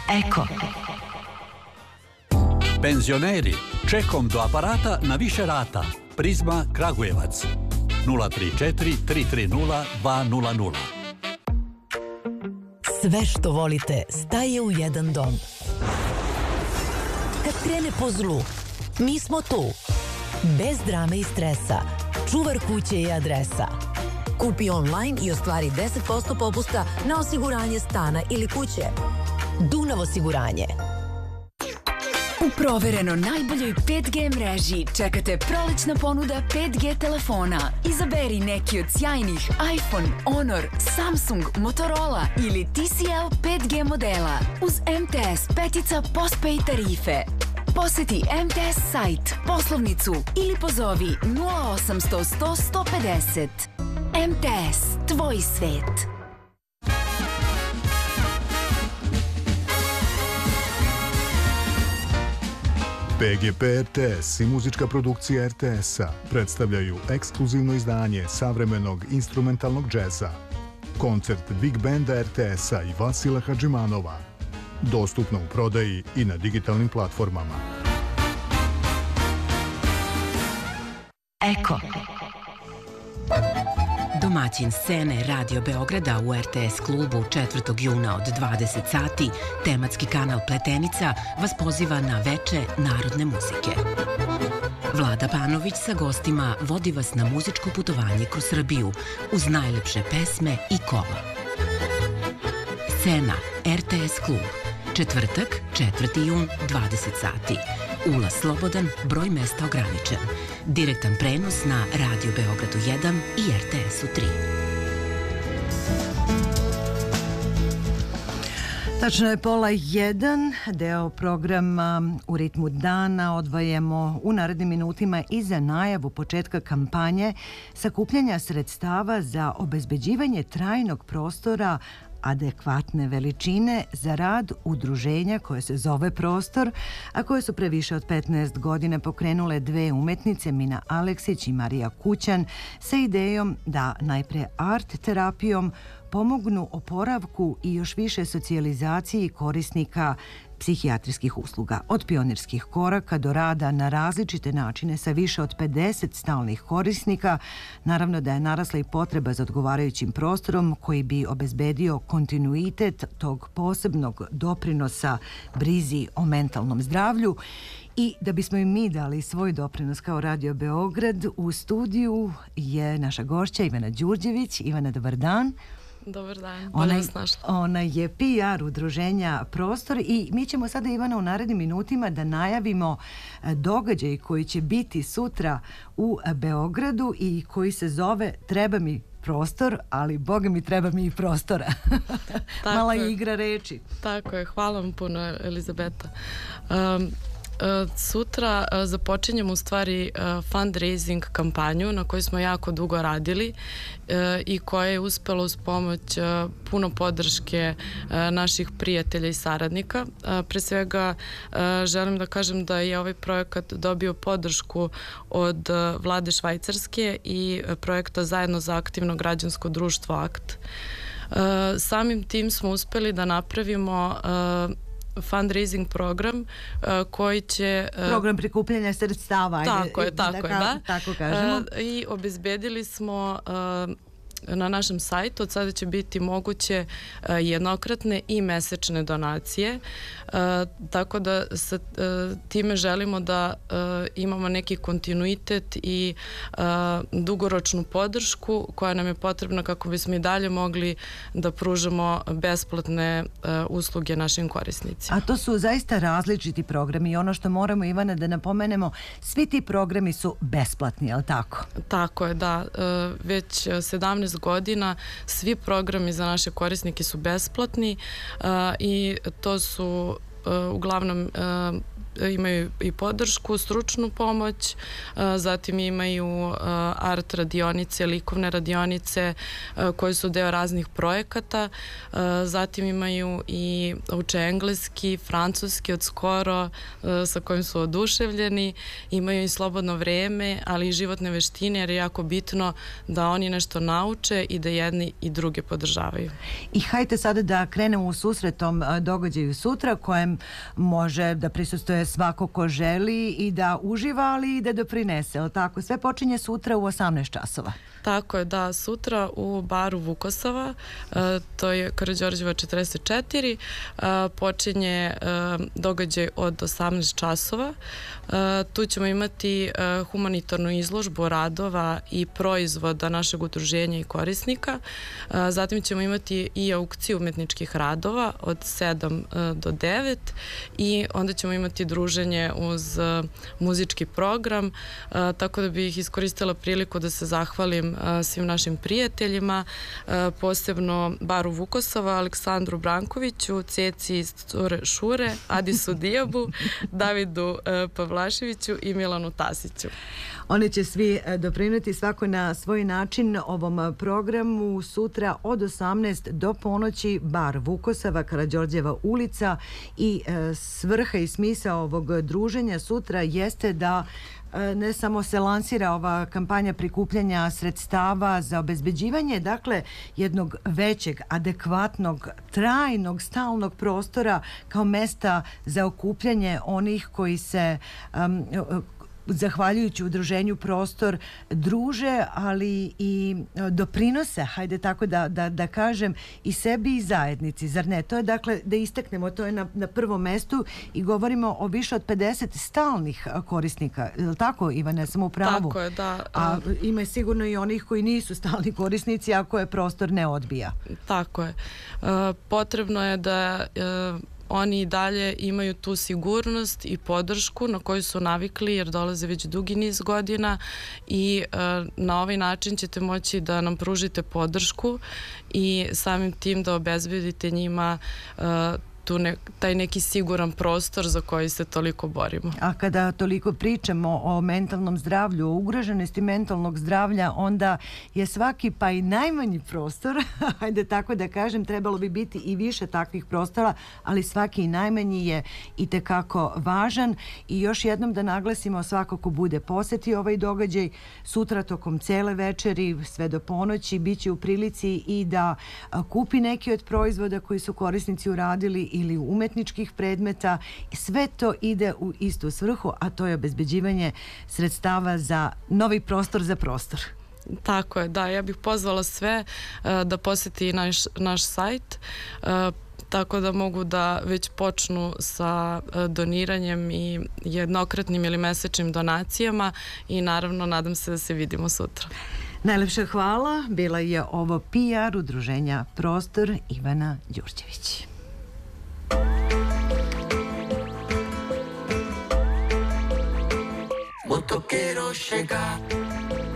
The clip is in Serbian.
Eko. Penzioneri, čekom do aparata na više rata. Prizma Kragujevac 034 330 200. Sve što volite staje u jedan dom. Kad krene po zlu, mi smo tu. Bez drame i stresa. Čuvar kuće i adresa. Kupi online i ostvari 10% popusta na osiguranje stana ili kuće. Dunav osiguranje. U provereno najboljoj 5G mreži čekate prolećna ponuda 5G telefona. Izaberi neki od sjajnih iPhone, Honor, Samsung, Motorola ili TCL 5G modela uz MTS petica postpaid tarife. Poseti MTS sajt, poslovnicu ili pozovi 0800 100 150. MTS, tvoj svet. PGP RTS i muzička produkcija RTS-a predstavljaju ekskluzivno izdanje savremenog instrumentalnog džeza. Koncert Big Banda RTS-a i Vasila Hadžimanova. Dostupno u prodaji i na digitalnim platformama. Eko. Domaćin scene Radio Beograda u RTS klubu 4. juna od 20 sati, tematski kanal Pletenica vas poziva na veče narodne muzike. Vlada Panović sa gostima vodi vas na muzičko putovanje kroz Srbiju uz najlepše pesme i kola. Scena RTS klub, četvrtak, 4. jun, 20 sati. Ulaz slobodan, broj mesta ograničen. Direktan prenos na Radio Beogradu 1 i RTS-u 3. Tačno je 12:30, deo programa U ritmu dana odvajamo u narednim minutima i za najavu početka kampanje sakupljanja sredstava za obezbeđivanje trajnog prostora adekvatne veličine za rad udruženja koje se zove Prostor, a koje su pre više od 15 godina pokrenule dve umetnice, Mina Aleksić i Marija Kućan, sa idejom da najpre art terapijom pomognu oporavku i još više socijalizaciji korisnika psihijatrijskih usluga. Od pionirskih koraka do rada na različite načine sa više od 50 stalnih korisnika, naravno da je narasla i potreba za odgovarajućim prostorom koji bi obezbedio kontinuitet tog posebnog doprinosa brizi o mentalnom zdravlju. I da bismo i mi dali svoj doprinos kao Radio Beograd, u studiju je naša gošća Ivana Đurđević. Ivana, dobar dan. Dobar dan, bolje vas našla. Ona je PR udruženja Prostor i mi ćemo sada, Ivana, u narednim minutima da najavimo događaj koji će biti sutra u Beogradu i koji se zove Treba mi prostor, ali Boga mi treba mi i prostora. Mala je igra reči. Tako je, hvala vam puno, Elizabeta. Sutra započinjemo u stvari fundraising kampanju na kojoj smo jako dugo radili i koja je uspela uz pomoć puno podrške naših prijatelja i saradnika. Pre svega želim da kažem da je ovaj projekat dobio podršku od vlade Švajcarske i projekta Zajedno za aktivno građansko društvo AKT. Samim tim smo uspeli da napravimo fundraising program koji će... Program prikupljanja sredstava. Tako je, da. Tako kažemo. I obezbedili smo na našem sajtu, od sada će biti moguće jednokratne i mesečne donacije, tako da sa time želimo da imamo neki kontinuitet i dugoročnu podršku koja nam je potrebna kako bismo i dalje mogli da pružamo besplatne usluge našim korisnicima. A to su zaista različiti programi i ono što moramo, Ivana, da napomenemo, svi ti programi su besplatni, je li tako? Tako je, da. Već 17 godina svi programi za naše korisnike su besplatni i to su uglavnom imaju i podršku, stručnu pomoć, zatim imaju art radionice, likovne radionice koje su deo raznih projekata, zatim imaju i uče engleski, francuski od skoro, sa kojim su oduševljeni, imaju i slobodno vreme, ali i životne veštine, jer je jako bitno da oni nešto nauče i da jedni i druge podržavaju. I hajte sada da krenemo u susretom događaju sutra, kojem može da prisustuje svako ko želi i da uživa, ali i da doprinese, ali tako? Sve počinje sutra u 18 časova. Tako je, da, sutra u baru Vukosava, to je Karađorđeva 44, počinje događaj od 18 časova. Tu ćemo imati humanitarnu izložbu radova i proizvoda našeg udruženja i korisnika. Zatim ćemo imati i aukciju umetničkih radova od 7 do 9 i onda ćemo imati druženje uz muzički program, tako da bih iskoristila priliku da se zahvalim svim našim prijateljima, posebno baru Vukosava, Aleksandru Brankoviću, Ceci iz Šure, Adisu Dijabu, Davidu Pavlaševiću i Milanu Tasiću. Oni će svi doprinuti svako na svoj način ovom programu. Sutra od 18 do ponoći bar Vukosava, Karađorđeva ulica, i svrha i smisao ovog druženja sutra jeste da ne samo se lansira ova kampanja prikupljanja sredstava za obezbeđivanje, dakle, jednog većeg, adekvatnog, trajnog, stalnog prostora kao mesta za okupljanje onih koji se zahvaljujući udruženju Prostor druže, ali i doprinose, hajde tako da kažem, i sebi i zajednici, zar ne? To je, dakle, da istaknemo, to je na prvom mestu i govorimo o više od 50 stalnih korisnika. Je li tako, Ivane, sam u pravu? Tako je, da. A ima sigurno i onih koji nisu stalni korisnici, a koje Prostor ne odbija. Tako je. Potrebno je da oni i dalje imaju tu sigurnost i podršku na koju su navikli, jer dolaze već dugi niz godina i na ovaj način ćete moći da nam pružite podršku i samim tim da obezbedite njima taj neki siguran prostor za koji se toliko borimo. A kada toliko pričamo o mentalnom zdravlju, o ugroženosti mentalnog zdravlja, onda je svaki, pa i najmanji prostor, hajde tako da kažem, trebalo bi biti i više takvih prostora, ali svaki i najmanji je itekako važan. I još jednom da naglasimo, svako ko bude poseti ovaj događaj sutra tokom cele večeri sve do ponoći bit će u prilici i da kupi neki od proizvoda koji su korisnici uradili ili umetničkih predmeta. Sve to ide u istu svrhu, a to je obezbeđivanje sredstava za novi prostor za prostor. Tako je, da. Ja bih pozvala sve da poseti naš sajt, tako da mogu da već počnu sa doniranjem i jednokratnim ili mesečnim donacijama i naravno nadam se da se vidimo sutra. Najlepša hvala. Bila je ovo PR udruženja Prostor, Ivana Đurđević. Motoquero chegar